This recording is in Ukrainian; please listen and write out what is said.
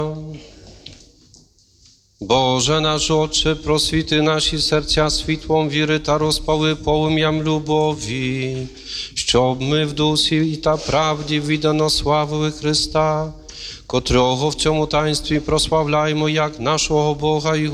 Боже наш Отче, просвіти наші серця світлом віри та розпали полум'ям любові, щоб ми в дусі та правді віддано славили Христа, котрого в цьому таїнстві прославляємо як нашого Бога і